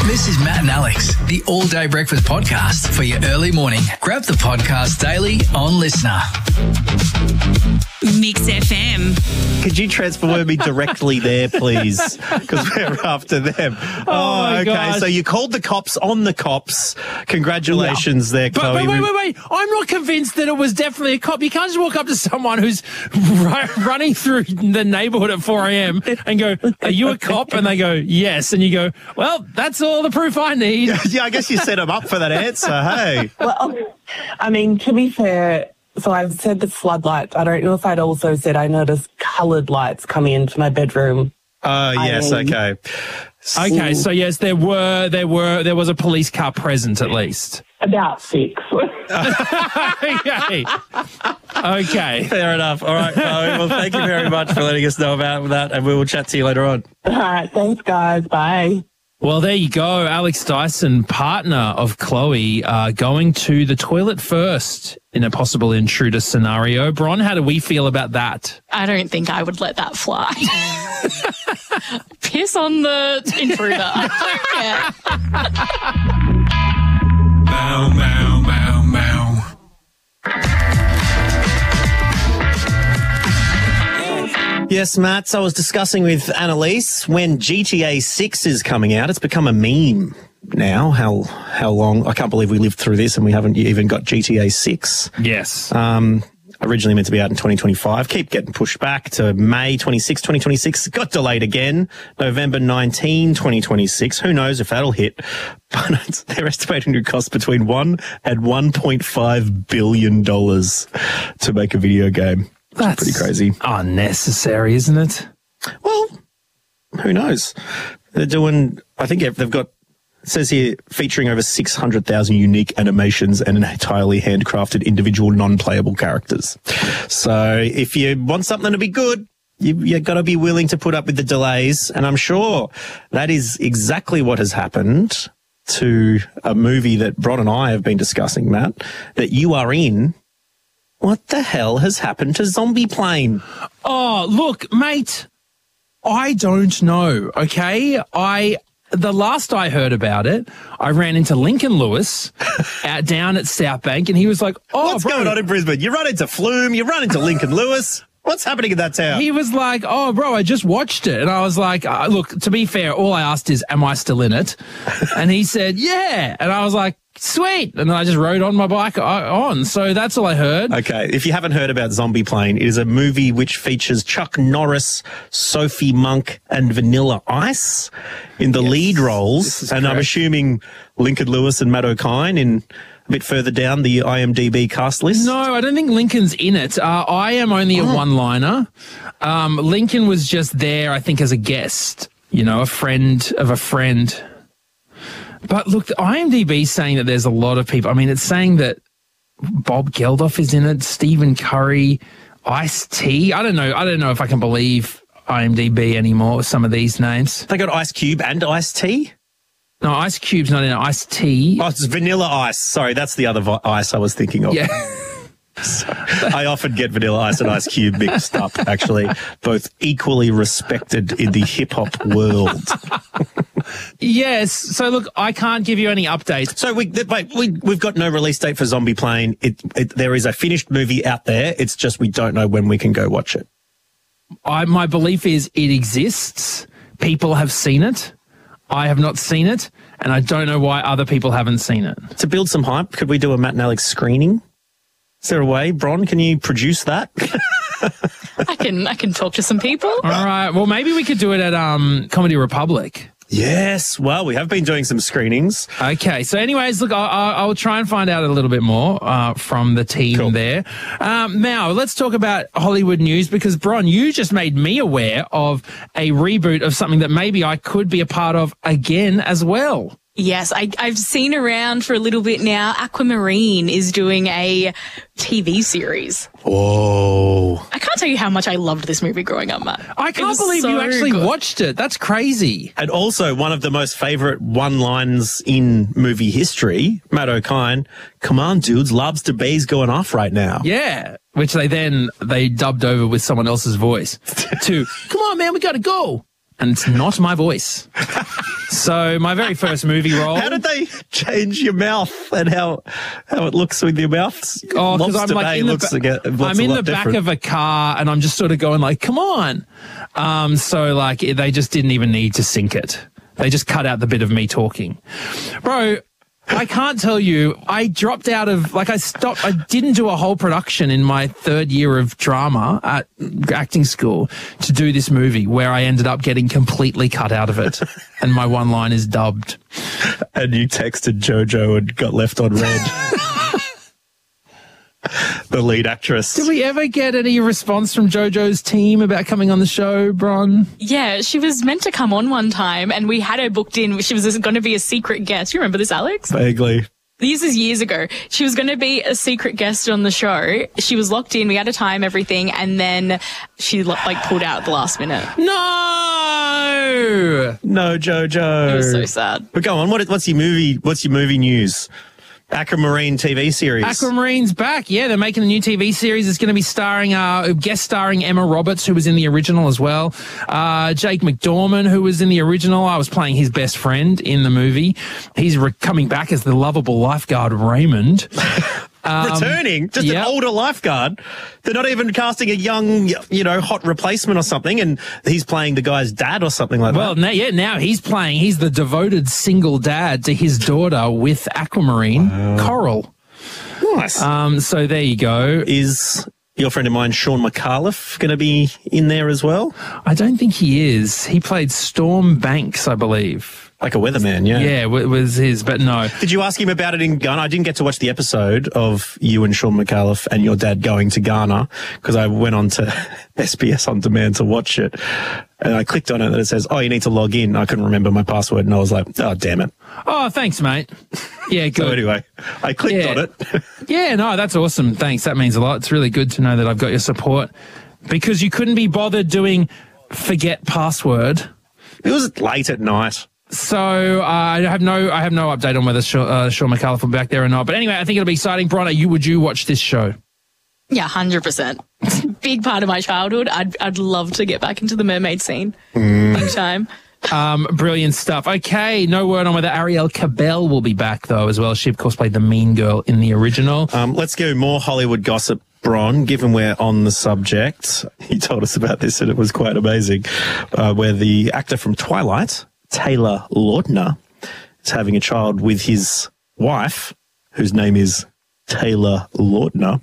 This is Matt and Alex, the All Day Breakfast Podcast for your early morning. Grab the podcast daily on Listener. Mix FM. Could you transfer me directly there, please? Because we're after them. my okay. gosh. So you called the cops on the cops. Congratulations there, But Chloe. wait. I'm not convinced that it was definitely a cop. You can't just walk up to someone who's running through the neighborhood at 4 a.m. and go, "Are you a cop?" And they go, "Yes." And you go, "Well, that's all the proof I need." Yeah, I guess you set them up for that answer. Hey. Well, I mean, to be fair, so I've said the floodlights. I don't know if I'd also said I noticed coloured lights coming into my bedroom. Oh, yes. Okay. Okay, so yes, there was a police car present at least. About 6. Okay. Fair enough. All right, Chloe. Well, thank you very much for letting us know about that, and we will chat to you later on. All right, thanks, guys. Bye. Well, there you go. Alex Dyson, partner of Chloe, going to the toilet first in a possible intruder scenario. Bron, how do we feel about that? I don't think I would let that fly. Piss on the intruder. Yeah. Bow, bow, bow, bow. Yes, Matt. So I was discussing with Annalise when GTA 6 is coming out. It's become a meme now. How long? I can't believe we lived through this and we haven't even got GTA 6. Yes. Originally meant to be out in 2025. Keep getting pushed back to May 26, 2026. Got delayed again. November 19, 2026. Who knows if that'll hit. But they're estimating it costs between $1 and $1.5 billion to make a video game. That's pretty crazy. Unnecessary, isn't it? Well, who knows? They're doing, I think they've got, it says here, featuring over 600,000 unique animations and entirely handcrafted individual non-playable characters. So if you want something to be good, you've got to be willing to put up with the delays. And I'm sure that is exactly what has happened to a movie that Bron and I have been discussing, Matt, that you are in. What the hell has happened to Zombie Plane? Oh, look, mate, I don't know, okay? The last I heard about it, I ran into Lincoln Lewis out down at South Bank, and he was like, "Oh, What's bro." going on in Brisbane? You run into Flume, you run into Lincoln Lewis. What's happening in that town? He was like, "Oh, bro, I just watched it." And I was like, look, to be fair, all I asked is, am I still in it? And he said, yeah. And I was like, sweet. And then I just rode on my bike on. So that's all I heard. Okay, if you haven't heard about Zombie Plane, it is a movie which features Chuck Norris, Sophie Monk, and Vanilla Ice in the lead roles. And I'm assuming Lincoln Lewis and Matt O'Kine in a bit further down the IMDb cast list. No, I don't think Lincoln's in it. I am only a one-liner. Lincoln was just there, I think, as a guest, a friend of a friend. But look, the IMDb's saying that there's a lot of people. I mean, it's saying that Bob Geldof is in it, Stephen Curry, Ice-T. I don't know if I can believe IMDb anymore with some of these names. They got Ice Cube and Ice-T? No, Ice Cube's not in it. Ice-T. Oh, it's Vanilla Ice. Sorry, that's the other ice I was thinking of. Yeah. I often get Vanilla Ice and Ice Cube mixed up, actually. Both equally respected in the hip-hop world. Yes. So, look, I can't give you any updates. So we've got no release date for Zombie Plane. There is a finished movie out there. It's just we don't know when we can go watch it. My belief is it exists. People have seen it. I have not seen it, and I don't know why other people haven't seen it. To build some hype, could we do a Matt and Alex screening? Is there a way? Bron, can you produce that? I can talk to some people. All right. Well, maybe we could do it at Comedy Republic. Yes. Well, we have been doing some screenings. Okay. So anyways, look, I'll try and find out a little bit more from the team there. Now, let's talk about Hollywood news because, Bron, you just made me aware of a reboot of something that maybe I could be a part of again as well. Yes, I've seen around for a little bit now. Aquamarine is doing a TV series. Whoa. I can't tell you how much I loved this movie growing up, Matt. I can't believe you actually watched it. That's crazy. And also one of the most favourite one-liners in movie history, Matt O'Kine, "Come on, dudes, lobster bay's going off right now." Yeah, which they dubbed over with someone else's voice to, "Come on, man, we got to go." And it's not my voice. So my very first movie role. How did they change your mouth and how it looks with your mouth? Oh, because I'm like in the back of a car and I'm just sort of going like, come on. So like they just didn't even need to sync it. They just cut out the bit of me talking. Bro, I can't tell you, I dropped out of, like I didn't do a whole production in my third year of drama at acting school to do this movie where I ended up getting completely cut out of it. And my one line is dubbed. And you texted JoJo and got left on red. The lead actress. Did we ever get any response from JoJo's team about coming on the show, Bron? Yeah, she was meant to come on one time and we had her booked in. She was going to be a secret guest. You remember this, Alex? Vaguely. This is years ago. She was going to be a secret guest on the show. She was locked in. We had a time, everything. And then she pulled out at the last minute. No, JoJo. It was so sad. But go on. What's your movie news? Aquamarine TV series. Aquamarine's back. Yeah, they're making a new TV series. It's going to be guest starring Emma Roberts, who was in the original as well. Jake McDorman, who was in the original. I was playing his best friend in the movie. He's coming back as the lovable lifeguard Raymond. Returning? Just an older lifeguard? They're not even casting a young, hot replacement or something, and he's playing the guy's dad or something like that. Well, now he's the devoted single dad to his daughter with Aquamarine, Coral. Nice. So there you go. Is your friend of mine, Sean McAuliffe, going to be in there as well? I don't think he is. He played Storm Banks, I believe. Like a weatherman, yeah. Yeah, it was his, but no. Did you ask him about it in Ghana? I didn't get to watch the episode of you and Sean McAuliffe and your dad going to Ghana because I went on to SBS On Demand to watch it. And I clicked on it and it says, you need to log in. I couldn't remember my password and I was like, oh, damn it. Oh, thanks, mate. Yeah, good. So anyway, I clicked on it. Yeah, no, that's awesome. Thanks. That means a lot. It's really good to know that I've got your support because you couldn't be bothered doing forget password. It was late at night. So I have no update on whether Sean McAuliffe will be back there or not. But anyway, I think it'll be exciting. Bronner, would you watch this show? Yeah, 100%. Big part of my childhood. I'd love to get back into the mermaid scene. Big time. Brilliant stuff. Okay, no word on whether Ariel Cabell will be back though as well. She of course played the mean girl in the original. Let's go more Hollywood gossip. Bron, given we're on the subject, he told us about this and it was quite amazing, where the actor from Twilight, Taylor Lautner, is having a child with his wife, whose name is Taylor Lautner,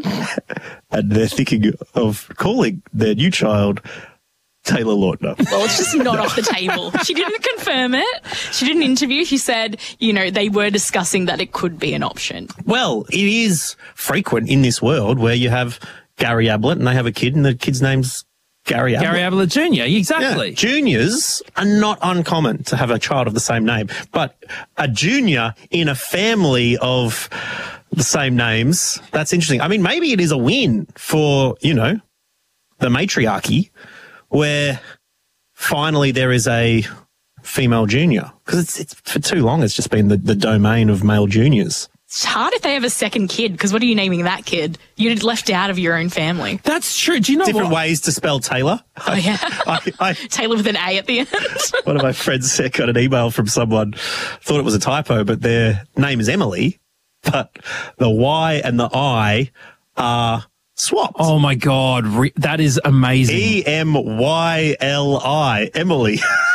and they're thinking of calling their new child Taylor Lautner. Well, it's just not off the table. She didn't confirm it. She did an interview. She said, they were discussing that it could be an option. Well, it is frequent in this world where you have Gary Ablett and they have a kid and the kid's name's Gary Ablett. Gary Ablett Jr., exactly. Yeah. Juniors are not uncommon to have a child of the same name, but a junior in a family of the same names, that's interesting. I mean, maybe it is a win for, the matriarchy, where finally there is a female junior. Because it's for too long, it's just been the domain of male juniors. It's hard if they have a second kid, because what are you naming that kid? You're left out of your own family. That's true. Do you know different ways to spell Taylor? Oh, yeah. Taylor with an A at the end. One of my friends got an email from someone, thought it was a typo, but their name is Emily, but the Y and the I are swapped. Oh my God. That is amazing. Emyli, Emily.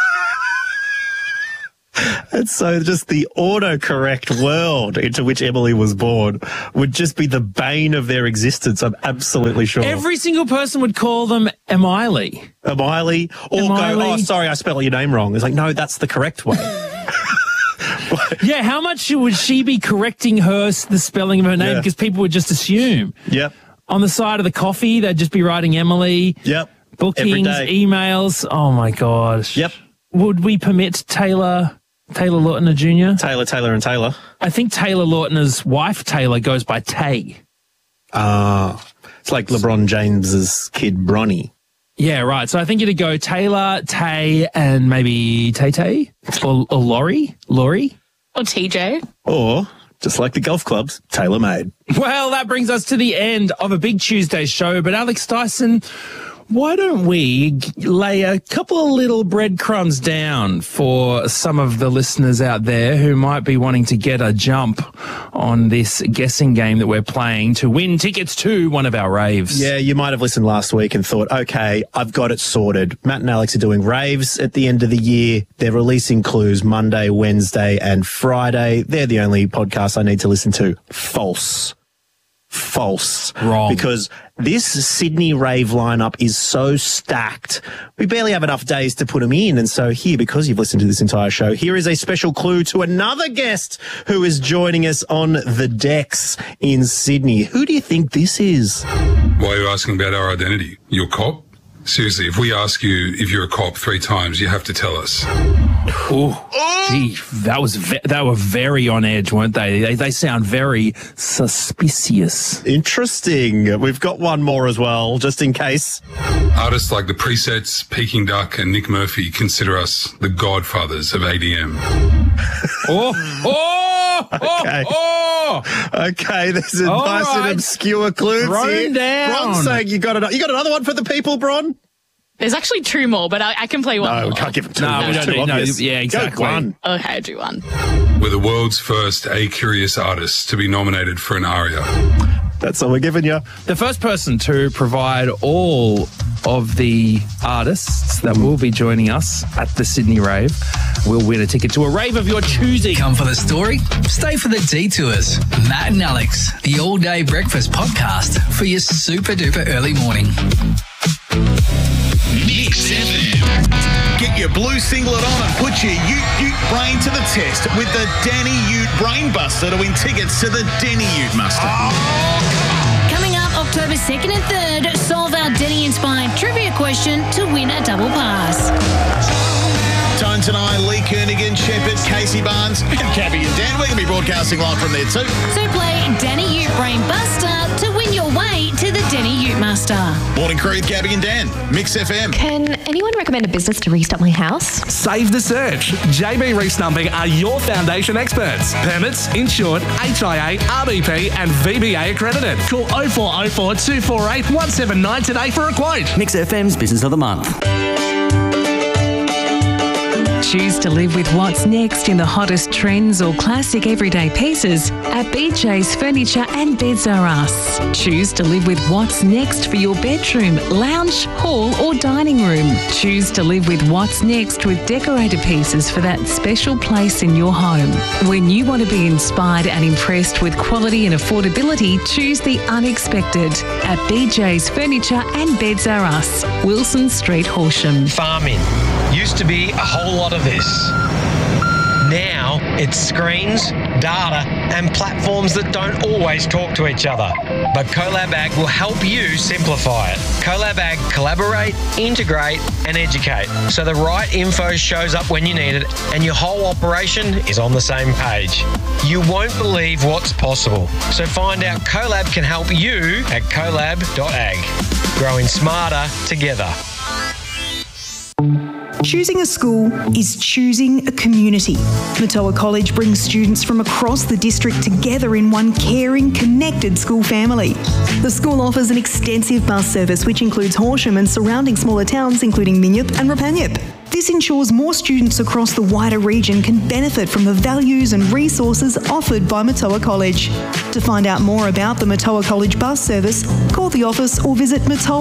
And so just the autocorrect world into which Emily was born would just be the bane of their existence, I'm absolutely sure. Every single person would call them Emily. Emily, or go, oh, sorry, I spelled your name wrong. It's like, no, that's the correct way. Yeah, how much would she be correcting the spelling of her name? Because people would just assume. Yep. On the side of the coffee, they'd just be writing Emily. Yep. Bookings, emails. Oh, my gosh. Yep. Would we permit Taylor Lautner Jr.? Taylor and Taylor. I think Taylor Lautner's wife, Taylor, goes by Tay. It's like LeBron James's kid, Bronny. Yeah, right. So I think it'd go Taylor, Tay, and maybe Tay, or Laurie. Or TJ. Or, just like the golf clubs, tailor-made. Well, that brings us to the end of a big Tuesday show. But Alex Dyson, why don't we lay a couple of little breadcrumbs down for some of the listeners out there who might be wanting to get a jump on this guessing game that we're playing to win tickets to one of our raves. Yeah, you might have listened last week and thought, okay, I've got it sorted. Matt and Alex are doing raves at the end of the year. They're releasing clues Monday, Wednesday and Friday. They're the only podcast I need to listen to. False. Wrong. Because this Sydney rave lineup is so stacked. We barely have enough days to put them in. And so here, because you've listened to this entire show, here is a special clue to another guest who is joining us on the decks in Sydney. Who do you think this is? Why are you asking about our identity? You're a cop? Seriously, if we ask you if you're a cop 3 times, you have to tell us. Oh, gee, they were very on edge, weren't they? They sound very suspicious. Interesting. We've got one more as well, just in case. Artists like The Presets, Peking Duck and Nick Murphy consider us the godfathers of ADM. Okay, there's a nice and obscure clue here. Down. Bron's saying you got another one for the people, Bron? There's actually 2 more, but I can play one more. No, we can't give them 2. No, we don't need, no, yeah, exactly. Go one. Okay, I'll do one. We're the world's first A-curious artists to be nominated for an ARIA. That's all we're giving you. The first person to provide all of the artists that will be joining us at the Sydney Rave will win a ticket to a rave of your choosing. Come for the story, stay for the detours. Matt and Alex, the all-day breakfast podcast for your super-duper early morning. Mix FM. Get your blue singlet on and put your Ute brain to the test with the Danny Ute Brain Buster to win tickets to the Denny Ute Muster. Coming up October 2nd and 3rd, solve our Denny-inspired trivia question to win a double pass. Tone tonight, Lee Kernaghan, Shepherd, Casey Barnes and Cabby and Dan. We're going to be broadcasting live from there too. So play Danny Ute Brain Buster to win your way to the Denny Ute Muster. Morning crew, Gabby and Dan, Mix FM. Can anyone recommend a business to restump my house? Save the search. JB Restumping are your foundation experts. Permits, insured, HIA, RBP and VBA accredited. Call 0404 248 179 today for a quote. Mix FM's Business of the Month. Choose to live with what's next in the hottest trends or classic everyday pieces at BJ's Furniture and Beds R Us. Choose to live with what's next for your bedroom, lounge, hall or dining room. Choose to live with what's next with decorated pieces for that special place in your home. When you want to be inspired and impressed with quality and affordability, choose the unexpected at BJ's Furniture and Beds R Us, Wilson Street, Horsham. Farming used to be a whole lot of this. Now it's screens, data and platforms that don't always talk to each other. But Colab Ag will help you simplify it. Colab Ag collaborate, integrate and educate so the right info shows up when you need it and your whole operation is on the same page. You won't believe what's possible. So find out Colab can help you at colab.ag. Growing smarter together. Choosing a school is choosing a community. Matoa College brings students from across the district together in one caring, connected school family. The school offers an extensive bus service which includes Horsham and surrounding smaller towns including Minyip and Rapanyip. This ensures more students across the wider region can benefit from the values and resources offered by Matoa College. To find out more about the Matoa College bus service, call the office or visit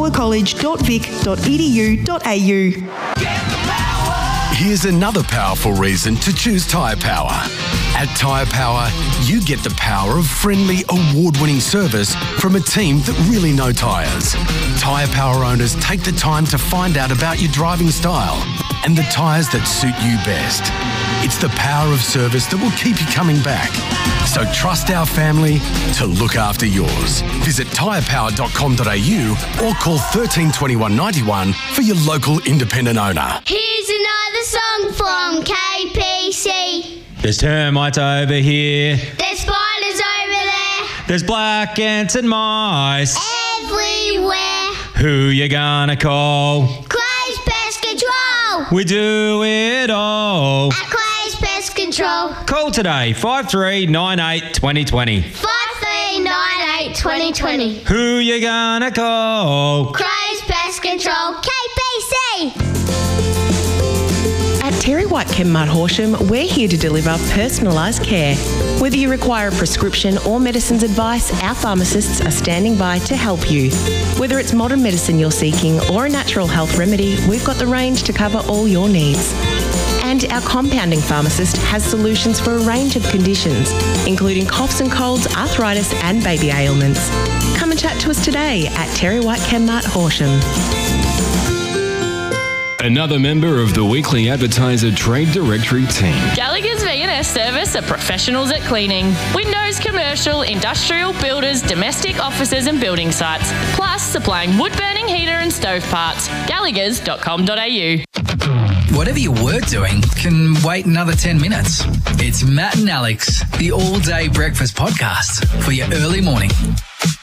matoacollege.vic.edu.au. Here's another powerful reason to choose Tyre Power. At Tyre Power, you get the power of friendly, award-winning service from a team that really know tyres. Tyre Power owners take the time to find out about your driving style and the tyres that suit you best. It's the power of service that will keep you coming back. So trust our family to look after yours. Visit tyrepower.com.au or call 13 21 91 for your local independent owner. Here's another song from KPC. There's termites over here. There's spiders over there. There's black ants and mice. Everywhere. Who you gonna call? Clay's Pest Control. We do it all. At Clay's Pest Control. Call today, 5398 2020. 5398 2020. Who you gonna call? Clay's Pest Pest Control, KPC. At Terry White Chemmart Horsham, we're here to deliver personalised care. Whether you require a prescription or medicines advice, our pharmacists are standing by to help you. Whether it's modern medicine you're seeking or a natural health remedy, we've got the range to cover all your needs. And our compounding pharmacist has solutions for a range of conditions, including coughs and colds, arthritis and baby ailments. Come and chat to us today at Terry White Chemmart Horsham. Another member of the Weekly Advertiser Trade Directory team. Gallagher's V&S Service are professionals at cleaning. Windows, commercial, industrial, builders, domestic offices and building sites. Plus supplying wood-burning heater and stove parts. Gallaghers.com.au. Whatever you were doing can wait another 10 minutes. It's Matt and Alex, the all-day breakfast podcast for your early morning.